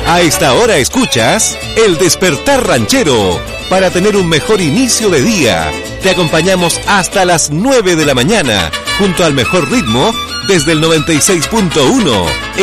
A esta hora escuchas El Despertar Ranchero para tener un mejor inicio de día. Te acompañamos hasta las 9 de la mañana junto al mejor ritmo desde el 96.1